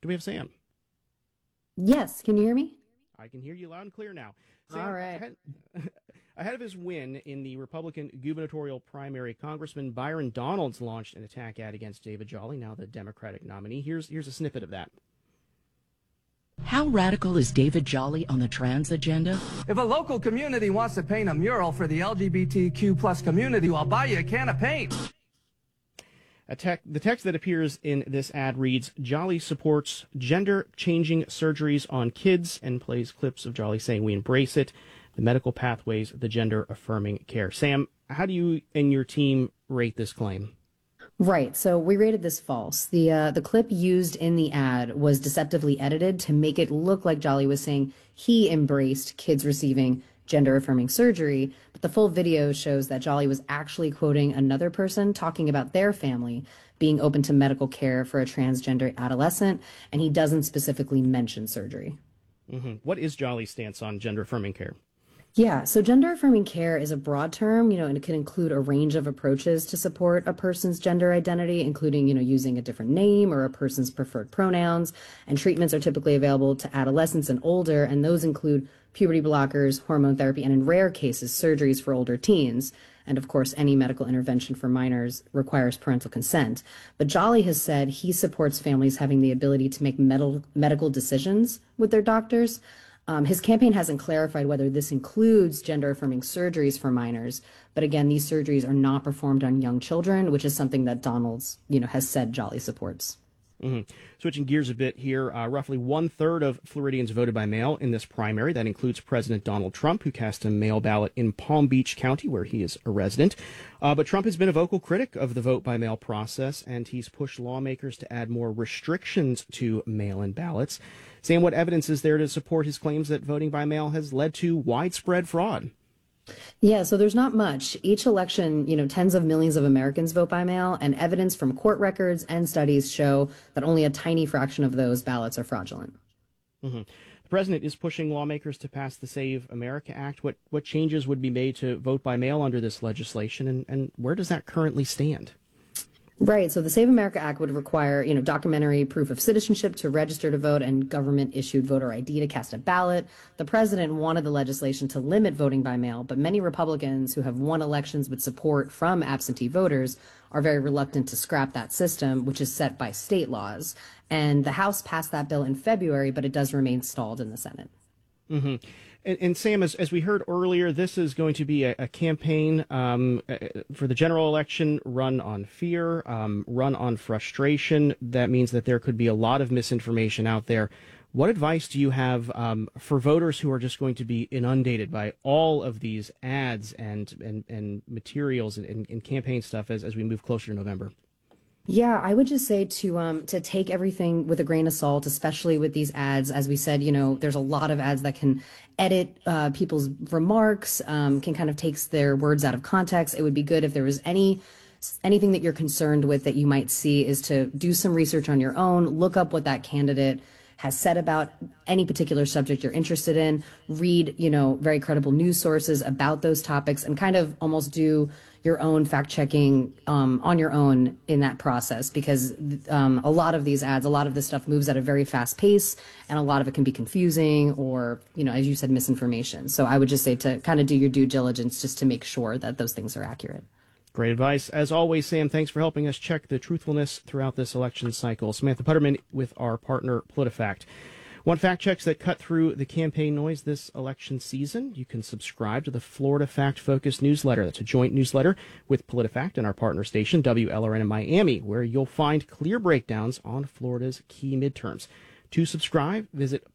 Do we have Sam? Yes, can you hear me? I can hear you loud and clear now. All Sam, right. ahead of his win in the Republican gubernatorial primary, Congressman Byron Donalds launched an attack ad against David Jolly, now the Democratic nominee. Here's a snippet of that. How radical is David Jolly on the trans agenda? If a local community wants to paint a mural for the LGBTQ plus community, I'll buy you a can of paint. The text that appears in this ad reads, Jolly supports gender-changing surgeries on kids, and plays clips of Jolly saying we embrace it, the medical pathways, the gender-affirming care. Sam, how do you and your team rate this claim? Right. So we rated this false. The clip used in the ad was deceptively edited to make it look like Jolly was saying he embraced kids receiving gender-affirming surgery, but the full video shows that Jolly was actually quoting another person talking about their family being open to medical care for a transgender adolescent, and he doesn't specifically mention surgery. Mm-hmm. What is Jolly's stance on gender-affirming care? Yeah, so gender-affirming care is a broad term, and it can include a range of approaches to support a person's gender identity, including, using a different name or a person's preferred pronouns. And treatments are typically available to adolescents and older, and those include puberty blockers, hormone therapy, and in rare cases, surgeries for older teens. And of course, any medical intervention for minors requires parental consent. But Jolly has said he supports families having the ability to make medical decisions with their doctors. His campaign hasn't clarified whether this includes gender-affirming surgeries for minors. But again, these surgeries are not performed on young children, which is something that Donalds, has said Jolly supports. Mm-hmm. Switching gears a bit here, roughly 1/3 of Floridians voted by mail in this primary. That includes President Donald Trump, who cast a mail ballot in Palm Beach County, where he is a resident. But Trump has been a vocal critic of the vote-by-mail process, and he's pushed lawmakers to add more restrictions to mail-in ballots. Sam, what evidence is there to support his claims that voting by mail has led to widespread fraud? Yeah, so there's not much. Each election, tens of millions of Americans vote by mail, and evidence from court records and studies show that only a tiny fraction of those ballots are fraudulent. Mm-hmm. The president is pushing lawmakers to pass the Save America Act. What changes would be made to vote by mail under this legislation, and where does that currently stand? Right. So the Save America Act would require, documentary proof of citizenship to register to vote and government-issued voter ID to cast a ballot. The president wanted the legislation to limit voting by mail, but many Republicans who have won elections with support from absentee voters are very reluctant to scrap that system, which is set by state laws. And the House passed that bill in February, but it does remain stalled in the Senate. Mm-hmm. And Sam, as we heard earlier, this is going to be a campaign for the general election run on fear, run on frustration. That means that there could be a lot of misinformation out there. What advice do you have for voters who are just going to be inundated by all of these ads and materials and campaign stuff as we move closer to November? Yeah, I would just say to take everything with a grain of salt, especially with these ads. As we said, there's a lot of ads that can edit people's remarks, can kind of take their words out of context. It would be good if there was anything that you're concerned with that you might see is to do some research on your own, look up what that candidate has said about any particular subject you're interested in, read, very credible news sources about those topics, and kind of almost do your own fact checking on your own in that process, because a lot of these ads, a lot of this stuff moves at a very fast pace, and a lot of it can be confusing or, as you said, misinformation. So I would just say to kind of do your due diligence just to make sure that those things are accurate. Great advice. As always, Sam, thanks for helping us check the truthfulness throughout this election cycle. Samantha Putterman with our partner, PolitiFact. Want fact checks that cut through the campaign noise this election season? You can subscribe to the Florida Fact Focus newsletter. That's a joint newsletter with PolitiFact and our partner station, WLRN in Miami, where you'll find clear breakdowns on Florida's key midterms. To subscribe, visit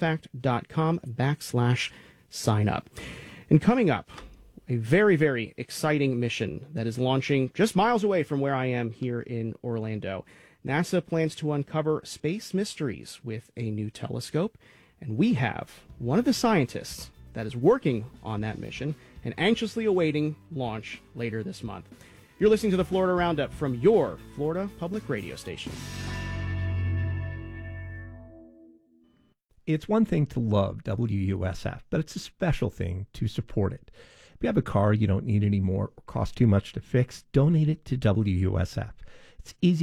PolitiFact.com/sign up. And coming up, a very, very exciting mission that is launching just miles away from where I am here in Orlando. NASA plans to uncover space mysteries with a new telescope, and we have one of the scientists that is working on that mission and anxiously awaiting launch later this month. You're listening to the Florida Roundup from your Florida Public Radio station. It's one thing to love WUSF, but it's a special thing to support it. If you have a car you don't need anymore or costs too much to fix, donate it to WUSF. It's easy